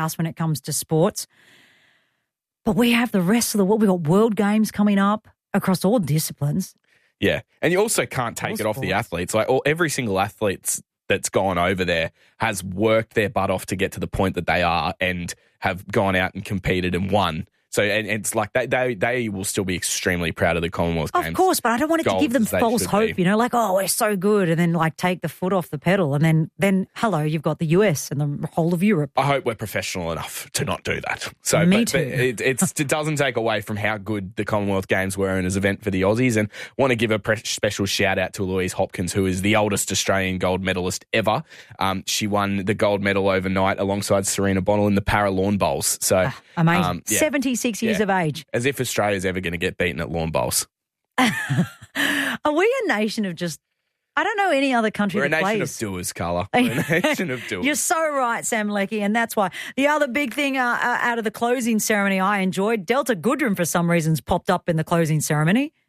powerhouse when it comes to sports. But we have the rest of the world. We've got World Games coming up across all disciplines. Yeah, and you also can't take it off the athletes. Like every single athlete that's gone over there has worked their butt off to get to the point that they are and have gone out and competed and won. So and it's like they will still be extremely proud of the Commonwealth Games. Of course, but I don't want it to give them false hope, like, oh, we're so good, and then like take the foot off the pedal, and then hello, you've got the US and the whole of Europe. I hope we're professional enough to not do that. So, Me too. But it doesn't take away from how good the Commonwealth Games were and as an event for the Aussies, and want to give a special shout out to Louise Hopkins, who is the oldest Australian gold medalist ever. She won the gold medal overnight alongside Serena Bonnell in the para lawn bowls. So amazing. 76 years of age. As if Australia's ever going to get beaten at lawn bowls. Are we a nation of just, I don't know any other country We're that plays. We're a nation of doers, Carla. We're a nation of doers. You're so right, Sam Leckie, and that's why. The other big thing out of the closing ceremony I enjoyed, Delta Goodrem for some reasons popped up in the closing ceremony.